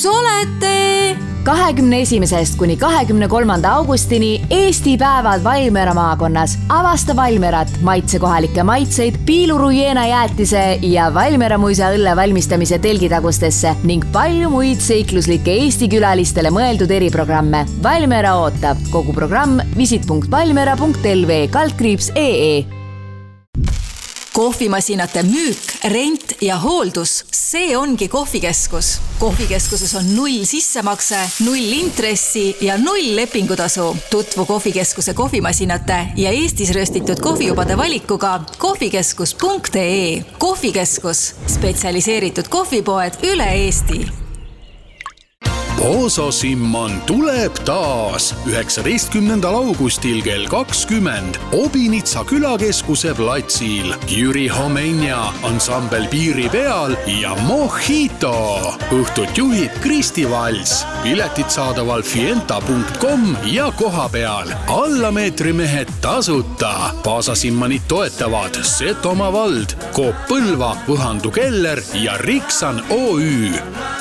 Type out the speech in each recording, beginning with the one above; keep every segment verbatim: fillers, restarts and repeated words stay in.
kus olete? kahekümne esimesest kuni kahekümne kolmanda augustini Eesti päevad Valmiera maakonnas. Avasta Valmierat, maitse kohalikke maitseid, piilurujeena jäätise ja Valmiera muisa õlle valmistamise telgitagustesse ning palju muid seikluslikke Eesti külalistele mõeldud eriprogramme. Valmiera ootab. Kogu programm visit punkt valmiera punkt l v kaldkriips punkt e e. Kohvimasinate müük, rent ja hooldus, see ongi kohvikeskus. Kohvikeskuses on null sissemakse, null intressi ja null lepingutasu. Tutvu kohvikeskuse kohvimasinate ja Eestis röstitud kohvijubade valikuga kohvikeskus punkt e e. Kohvikeskus, spetsialiseeritud kohvipoed üle Eesti. Pooso Simman tuleb taas üheksateistkümnendal augustil kell kakskümmend Obinitsa külakeskuse platsil. Jüri Homenja, ansambel Piiri peal ja Mojito. Õhtut juhib Kristi Vals. Piletid saadaval fienta punkt com ja koha peal. Allameetrimehed tasuta. Paasa Simmanit toetavad Setomaa vald, Coop Põlva, Võhandu Keller ja Riksan O Ü.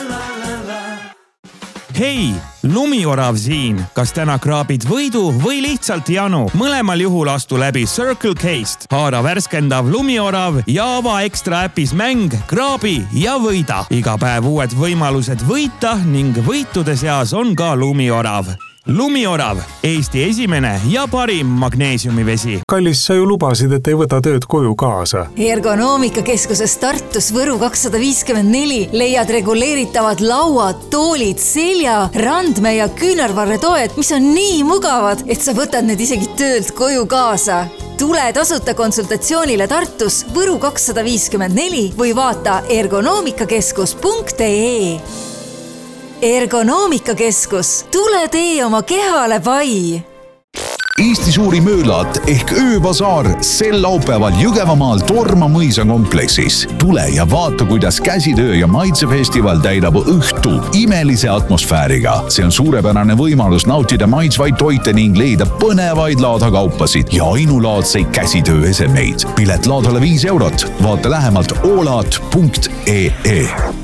Hei, Lumiorav siin. Kas täna kraabid võidu või lihtsalt janu? Mõlemal juhul astu läbi Circle K'st. Haara värskendav Lumiorav ja ava ekstra äpis mäng, kraabi ja võida. Iga päev uued võimalused võita ning võitude seas on ka Lumiorav. Lumiorav, Eesti esimene ja parim magneesiumivesi. Kallis, sa ju lubasid, et ei võta tööd koju kaasa. Ergonoomikakeskuses Tartus Võru kakssada viiskümmend neli leiad reguleeritavad lauad, toolid, selja, randme ja küünarvarretoed, mis on nii mugavad, et sa võtad need isegi töölt koju kaasa. Tule tasuta konsultatsioonile Tartus Võru kakssada viiskümmend neli või vaata ergonoomikakeskus punkt e e. Ergonoomikakeskus, tule tee oma kehale pai! Eesti suuri möölat ehk ööbasaar sel laupäeval Jõgevamaal Torma mõisa kompleksis. Tule ja vaata, kuidas käsitöö ja maitsefestival täidab õhtu imelise atmosfääriga. See on suurepärane võimalus nautida maitsvaid toite ning leida põnevaid laadakaupasid ja ainulaadseid käsitöö esemeid. Pilet laadale viis eurot. Vaata lähemalt olaat punkt e e.